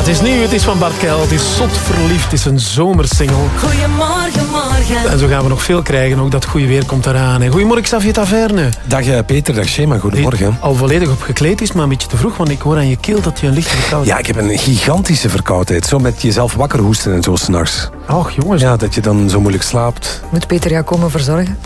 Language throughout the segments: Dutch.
het is nieuw, het is van Bart Kel, het is Zot Verliefd, het is een zomersingle. Goedemorgen, morgen. En zo gaan we nog veel krijgen, ook dat goede weer komt eraan. Hè. Goedemorgen Xavier Taverne. Dag Peter, dag Shema, goedemorgen. Die al volledig op gekleed is, maar een beetje te vroeg, want ik hoor aan je keel dat je een lichte verkoudheid. Ja, ik heb een gigantische verkoudheid. Zo met jezelf wakker hoesten en zo 's nachts. Och jongens. Ja, dat je dan zo moeilijk slaapt. Moet Peter jou komen verzorgen?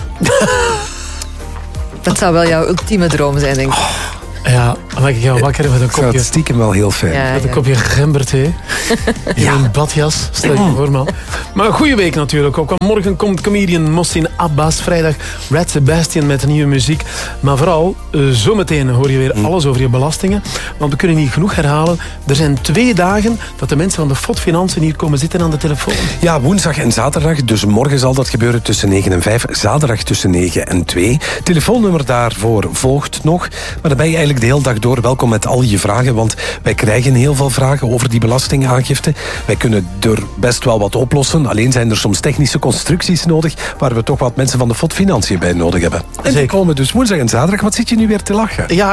Dat zou wel jouw ultieme droom zijn, denk ik. Ja, dan maak ik jou wakker met een Ik zou kopje... het stiekem wel heel fijn. Ja, Met een kopje gemberthee. In een badjas. Stel je voor, man. Maar een goede week natuurlijk ook. Want morgen komt comedian Mohsin Abbas. Vrijdag Red Sebastian met nieuwe muziek. Maar vooral, zometeen hoor je weer alles over je belastingen. Want we kunnen niet genoeg herhalen. Er zijn 2 dagen dat de mensen van de FOD Financiën hier komen zitten aan de telefoon. Ja, woensdag en zaterdag. Dus morgen zal dat gebeuren tussen 9 en 5. Zaterdag tussen 9 en 2. Telefoonnummer daarvoor volgt nog. Maar dan ben je eigenlijk de hele dag door welkom met al je vragen. Want wij krijgen heel veel vragen over die belastingaangifte. Wij kunnen er best wel wat oplossen. Alleen zijn er soms technische constructies nodig waar we toch wat mensen van de FOD Financiën bij nodig hebben. En die komen dus woensdag en zaterdag. Wat zit je nu weer te lachen? Ja,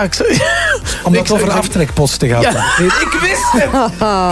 Omdat het over aftrekposten gaat. Ja. Ik wist het!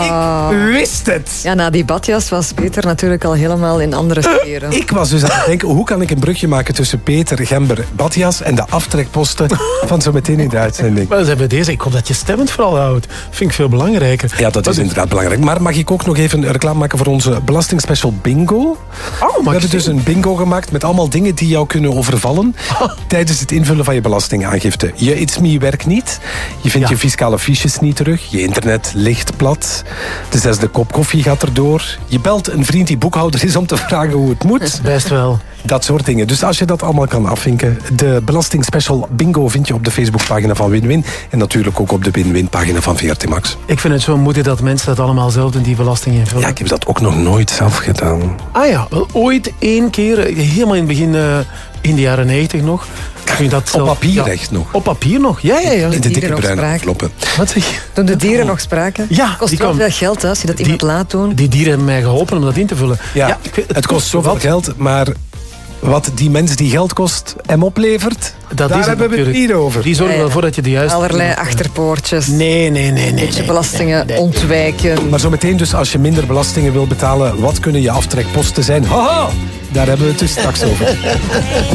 Ik wist het! Ja, na die badjas was Peter natuurlijk al helemaal in andere sferen. Ik was dus aan het denken, hoe kan ik een brugje maken tussen Peter, Gember, Badjas en de aftrekposten van zo meteen in de uitzending. Maar ze hebben deze. Ik hoop dat je stemmend vooral houdt. Vind ik veel belangrijker. Ja, dat is inderdaad belangrijk. Maar mag ik ook nog even reclame maken voor onze belastingspecial bingo? We hebben dus een bingo gemaakt met allemaal dingen die jou kunnen overvallen tijdens het invullen van je belastingaangifte. Je It's Me werkt niet. Je vindt je fiscale fiches niet terug. Je internet ligt plat. De 6e kop koffie gaat erdoor. Je belt een vriend die boekhouder is om te vragen hoe het moet. Best wel. Dat soort dingen. Dus als je dat allemaal kan afvinken, de belastingspecial bingo vind je op de Facebookpagina van Win-Win en natuurlijk ook op de Win-Win-pagina van VRT Max. Ik vind het zo moedig dat mensen dat allemaal zelf doen, die belasting invullen. Ja, ik heb dat ook nog nooit zelf gedaan. Ah ja, wel ooit 1 keer, helemaal in het begin, in de jaren 90 nog. Toen je dat Op zelf, papier echt nog. Op papier nog, ja. In de dikke nog bruine spraken. enveloppen. Wat zeg je? Toen de dieren nog spraken. Ja, kost die wel kwam- veel geld hè, als je dat iemand laat doen. Die dieren hebben mij geholpen om dat in te vullen. Ja, ik weet- het kost zoveel geld, maar wat die mens die geld kost hem oplevert, Dat daar is het hebben we het natuurlijk. niet over. Die zorgen Ja, wel voor dat je de juiste... Allerlei achterpoortjes. Nee. Belastingen ontwijken. Maar zometeen dus, als je minder belastingen wil betalen, wat kunnen je aftrekposten zijn? Haha, daar hebben we het dus straks over.